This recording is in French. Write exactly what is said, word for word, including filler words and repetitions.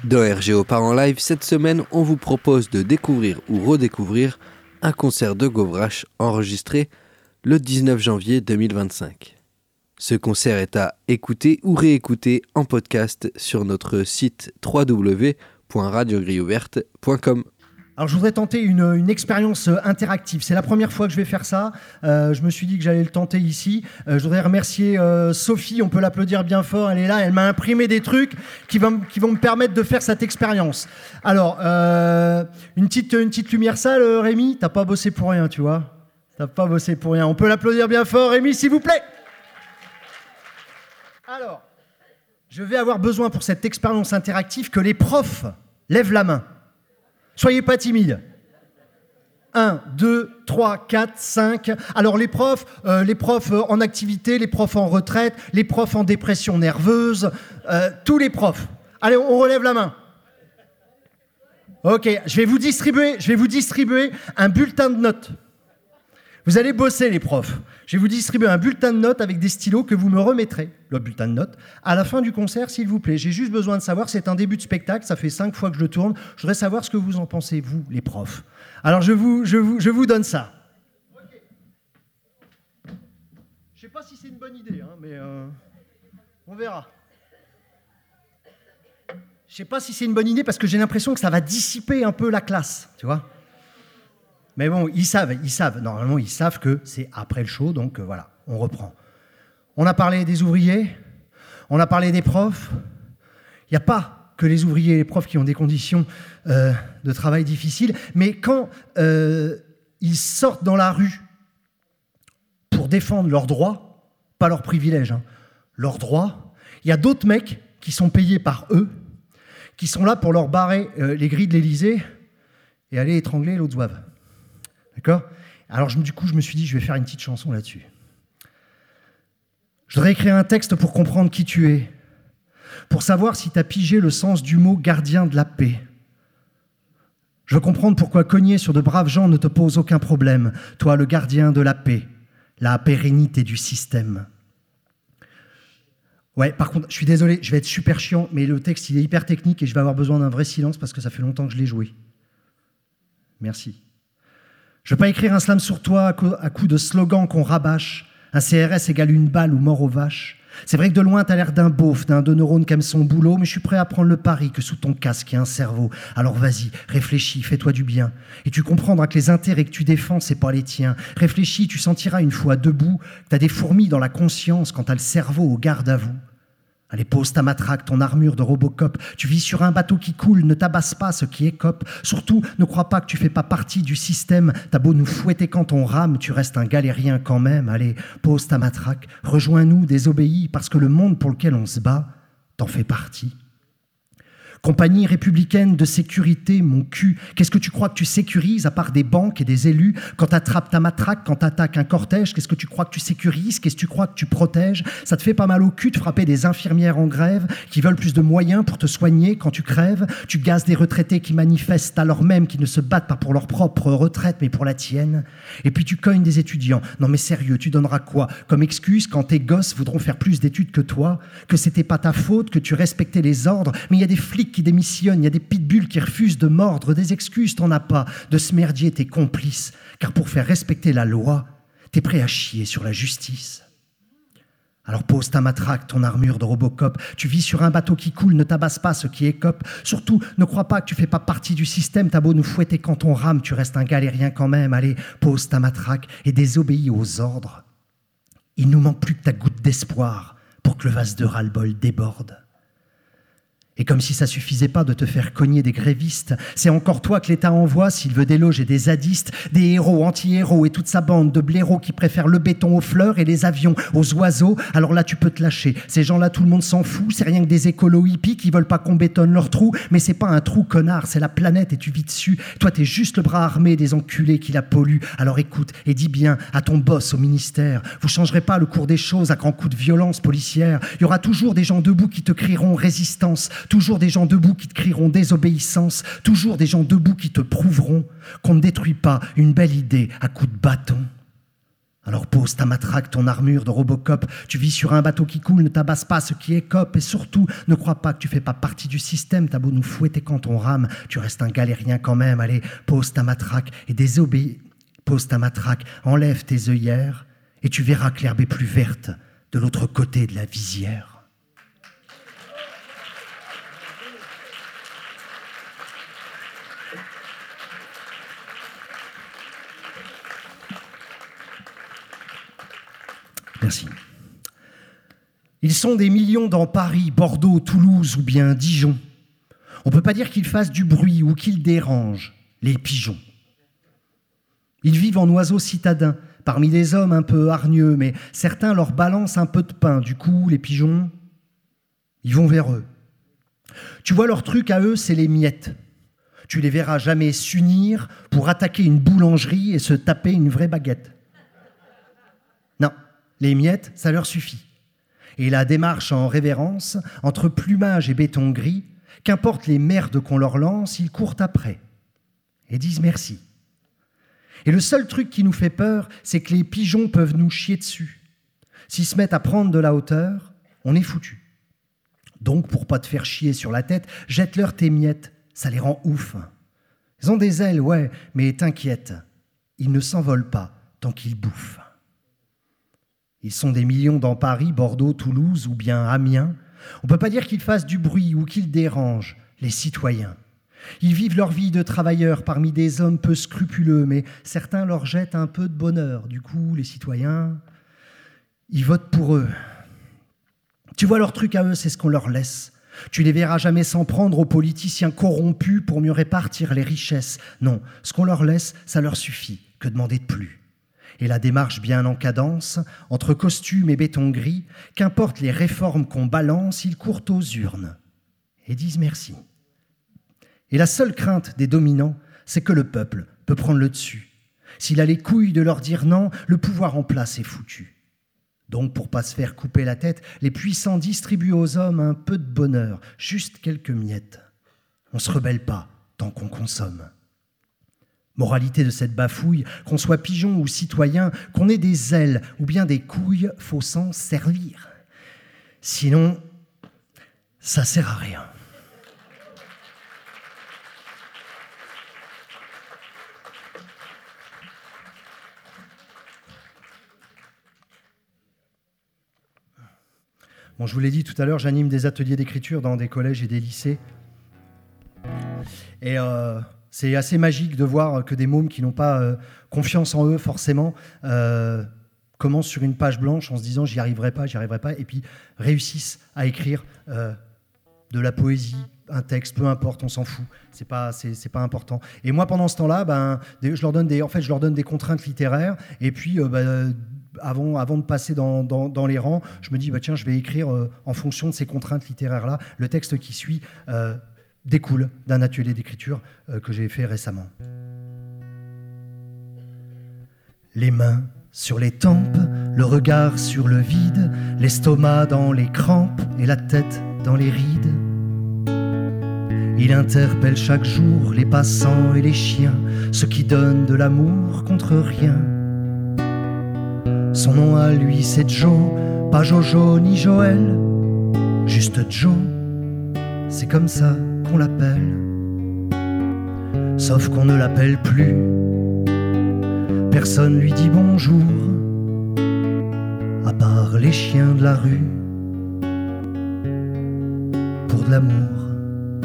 Dans R G O Part en live, cette semaine, on vous propose de découvrir ou redécouvrir un concert de Govrache enregistré le dix-neuf janvier deux mille vingt-cinq. Ce concert est à écouter ou réécouter en podcast sur notre site w w w point radio grille ouverte point com. Alors je voudrais tenter une, une expérience interactive. C'est la première fois que je vais faire ça. Euh, je me suis dit que j'allais le tenter ici. Euh, je voudrais remercier euh, Sophie, on peut l'applaudir bien fort, elle est là, elle m'a imprimé des trucs qui vont, qui vont me permettre de faire cette expérience. Alors, euh, une, petite, une petite lumière sale, Rémi, t'as pas bossé pour rien, tu vois. T'as pas bossé pour rien. On peut l'applaudir bien fort, Rémi, s'il vous plaît. Alors, je vais avoir besoin pour cette expérience interactive que les profs lèvent la main. Soyez pas timides. un, deux, trois, quatre, cinq. Alors les profs, euh, les profs en activité, les profs en retraite, les profs en dépression nerveuse, euh, tous les profs. Allez, on relève la main. Ok, je vais vous distribuer, je vais vous distribuer un bulletin de notes. Vous allez bosser les profs. Je vais vous distribuer un bulletin de notes avec des stylos que vous me remettrez, le bulletin de notes, à la fin du concert, s'il vous plaît. J'ai juste besoin de savoir, c'est un début de spectacle, ça fait cinq fois que je le tourne. Je voudrais savoir ce que vous en pensez, vous, les profs. Alors, je vous, je vous, je vous donne ça. Okay. Je ne sais pas si c'est une bonne idée, hein, mais euh, on verra. Je ne sais pas si c'est une bonne idée parce que j'ai l'impression que ça va dissiper un peu la classe, tu vois. Mais bon, ils savent, ils savent. Normalement, ils savent que c'est après le show, donc euh, voilà, on reprend. On a parlé des ouvriers, on a parlé des profs. Il n'y a pas que les ouvriers et les profs qui ont des conditions euh, de travail difficiles, mais quand euh, ils sortent dans la rue pour défendre leurs droits, pas leurs privilèges, hein, leurs droits, il y a d'autres mecs qui sont payés par eux, qui sont là pour leur barrer euh, les grilles de l'Élysée et aller étrangler l'autre zouave. D'accord ? Alors, je, du coup, je me suis dit, je vais faire une petite chanson là-dessus. Je voudrais écrire un texte pour comprendre qui tu es, pour savoir si tu as pigé le sens du mot « gardien de la paix ». Je veux comprendre pourquoi cogner sur de braves gens ne te pose aucun problème, toi, le gardien de la paix, la pérennité du système. Ouais, par contre, je suis désolé, je vais être super chiant, mais le texte, il est hyper technique et je vais avoir besoin d'un vrai silence parce que ça fait longtemps que je l'ai joué. Merci. Je ne veux pas écrire un slam sur toi à coup, à coup de slogan qu'on rabâche. Un C R S égale une balle ou mort aux vaches. C'est vrai que de loin, t'as l'air d'un beauf, d'un deux neurones qui aime son boulot, mais je suis prêt à prendre le pari que sous ton casque, il y a un cerveau. Alors vas-y, réfléchis, fais-toi du bien. Et tu comprendras que les intérêts que tu défends, c'est pas les tiens. Réfléchis, tu sentiras une fois debout que t'as des fourmis dans la conscience quand t'as le cerveau au garde à vous. Allez, pose ta matraque, ton armure de Robocop. Tu vis sur un bateau qui coule, ne tabasse pas ce qui écope. Surtout, ne crois pas que tu fais pas partie du système. T'as beau nous fouetter quand on rame, tu restes un galérien quand même. Allez, pose ta matraque, rejoins-nous, désobéis, parce que le monde pour lequel on se bat, t'en fais partie. Compagnie républicaine de sécurité, mon cul. Qu'est-ce que tu crois que tu sécurises à part des banques et des élus? Quand t'attrapes ta matraque, quand t'attaques un cortège, qu'est-ce que tu crois que tu sécurises? Qu'est-ce que tu crois que tu protèges? Ça te fait pas mal au cul de frapper des infirmières en grève qui veulent plus de moyens pour te soigner quand tu crèves? Tu gazes des retraités qui manifestent alors même qu'ils ne se battent pas pour leur propre retraite mais pour la tienne. Et puis tu cognes des étudiants. Non mais sérieux, tu donneras quoi comme excuse quand tes gosses voudront faire plus d'études que toi? Que c'était pas ta faute, que tu respectais les ordres? Mais il y a des flics qui démissionnent, il y a des pitbulls qui refusent de mordre, des excuses, t'en as pas. De ce merdier, t'es complice. Car pour faire respecter la loi, t'es prêt à chier sur la justice. Alors pose ta matraque, ton armure de Robocop. Tu vis sur un bateau qui coule, ne tabasse pas ce qui écope. Surtout, ne crois pas que tu fais pas partie du système. T'as beau nous fouetter quand on rame, tu restes un galérien quand même. Allez, pose ta matraque et désobéis aux ordres. Il nous manque plus que ta goutte d'espoir pour que le vase de ras-le-bol déborde. Et comme si ça suffisait pas de te faire cogner des grévistes, c'est encore toi que l'État envoie s'il veut déloger des zadistes, des héros, anti-héros et toute sa bande de blaireaux qui préfèrent le béton aux fleurs et les avions aux oiseaux. Alors là, tu peux te lâcher. Ces gens-là, tout le monde s'en fout. C'est rien que des écolos hippies qui veulent pas qu'on bétonne leur trou. Mais c'est pas un trou, connard. C'est la planète et tu vis dessus. Toi, t'es juste le bras armé des enculés qui la polluent. Alors écoute et dis bien à ton boss au ministère, vous changerez pas le cours des choses à grands coups de violence policière. Il y aura toujours des gens debout qui te crieront résistance. Toujours des gens debout qui te crieront désobéissance, toujours des gens debout qui te prouveront qu'on ne détruit pas une belle idée à coups de bâton. Alors pose ta matraque, ton armure de Robocop. Tu vis sur un bateau qui coule, ne tabasse pas ce qui est cop. Et surtout, ne crois pas que tu fais pas partie du système. T'as beau nous fouetter quand on rame, tu restes un galérien quand même. Allez, pose ta matraque et désobéis. Pose ta matraque, enlève tes œillères et tu verras que l'herbe est plus verte de l'autre côté de la visière. Merci. Ils sont des millions dans Paris, Bordeaux, Toulouse ou bien Dijon. On ne peut pas dire qu'ils fassent du bruit ou qu'ils dérangent, les pigeons. Ils vivent en oiseaux citadins, parmi des hommes un peu hargneux, mais certains leur balancent un peu de pain. Du coup, les pigeons, ils vont vers eux. Tu vois, leur truc à eux, c'est les miettes. Tu les verras jamais s'unir pour attaquer une boulangerie et se taper une vraie baguette. Non. Les miettes, ça leur suffit. Et la démarche en révérence, entre plumage et béton gris, qu'importe les merdes qu'on leur lance, ils courent après et disent merci. Et le seul truc qui nous fait peur, c'est que les pigeons peuvent nous chier dessus. S'ils se mettent à prendre de la hauteur, on est foutus. Donc, pour pas te faire chier sur la tête, jette-leur tes miettes, ça les rend ouf. Ils ont des ailes, ouais, mais t'inquiète, ils ne s'envolent pas tant qu'ils bouffent. Ils sont des millions dans Paris, Bordeaux, Toulouse ou bien Amiens. On ne peut pas dire qu'ils fassent du bruit ou qu'ils dérangent les citoyens. Ils vivent leur vie de travailleurs parmi des hommes peu scrupuleux, mais certains leur jettent un peu de bonheur. Du coup, les citoyens, ils votent pour eux. Tu vois, leur truc à eux, c'est ce qu'on leur laisse. Tu les verras jamais s'en prendre aux politiciens corrompus pour mieux répartir les richesses. Non, ce qu'on leur laisse, ça leur suffit. Que demander de plus ? Et la démarche bien en cadence, entre costume et béton gris, qu'importe les réformes qu'on balance, ils courent aux urnes et disent merci. Et la seule crainte des dominants, c'est que le peuple peut prendre le dessus. S'il a les couilles de leur dire non, le pouvoir en place est foutu. Donc, pour pas se faire couper la tête, les puissants distribuent aux hommes un peu de bonheur, juste quelques miettes. On se rebelle pas tant qu'on consomme. Moralité de cette bafouille, qu'on soit pigeon ou citoyen, qu'on ait des ailes ou bien des couilles, faut s'en servir. Sinon, ça sert à rien. Bon, je vous l'ai dit tout à l'heure, j'anime des ateliers d'écriture dans des collèges et des lycées. Et euh, c'est assez magique de voir que des mômes qui n'ont pas euh, confiance en eux forcément euh, commencent sur une page blanche en se disant « j'y arriverai pas, j'y arriverai pas » et puis réussissent à écrire euh, de la poésie, un texte, peu importe, on s'en fout, c'est pas, c'est, c'est pas important. Et moi, pendant ce temps-là, ben, je leur donne des, en fait, je leur donne des contraintes littéraires et puis euh, ben, Avant, avant de passer dans, dans, dans les rangs, je me dis, bah, tiens, je vais écrire euh, en fonction de ces contraintes littéraires-là. Le texte qui suit euh, découle d'un atelier d'écriture euh, que j'ai fait récemment. Les mains sur les tempes, le regard sur le vide, l'estomac dans les crampes et la tête dans les rides. Il interpelle chaque jour les passants et les chiens, ceux qui donnent de l'amour contre rien. Son nom à lui c'est Joe, pas Jojo ni Joël, juste Joe, c'est comme ça qu'on l'appelle. Sauf qu'on ne l'appelle plus, personne lui dit bonjour, à part les chiens de la rue, pour de l'amour.